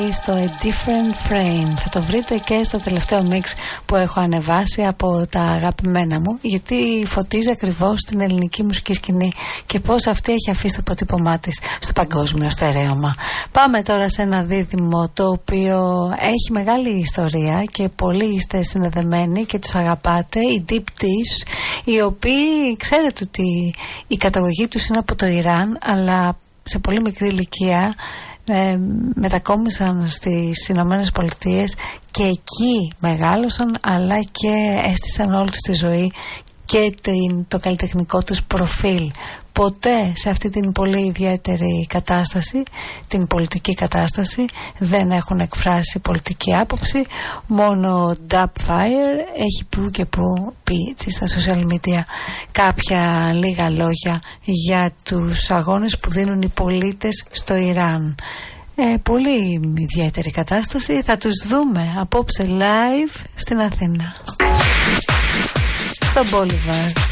στο A Different Frame. Θα το βρείτε και στο τελευταίο μίξ που έχω ανεβάσει από τα αγαπημένα μου, γιατί φωτίζει ακριβώς την ελληνική μουσική σκηνή και πώς αυτή έχει αφήσει το αποτύπωμά της στο παγκόσμιο στερέωμα. Πάμε τώρα σε ένα δίδυμο το οποίο έχει μεγάλη ιστορία και πολλοί είστε συνδεδεμένοι και τους αγαπάτε, οι Deep Dish, οι οποίοι ξέρετε ότι η καταγωγή τους είναι από το Ιράν, αλλά σε πολύ μικρή ηλικία μετακόμισαν στις Ηνωμένες Πολιτείες και εκεί μεγάλωσαν, αλλά και έστησαν όλη τους τη ζωή και το καλλιτεχνικό τους προφίλ. Ποτέ σε αυτή την πολύ ιδιαίτερη κατάσταση, την πολιτική κατάσταση, δεν έχουν εκφράσει πολιτική άποψη. Μόνο Dubfire έχει που και που πει στα social media κάποια λίγα λόγια για τους αγώνες που δίνουν οι πολίτες στο Ιράν. Πολύ ιδιαίτερη κατάσταση. Θα τους δούμε απόψε live στην Αθήνα, στο Boulevard.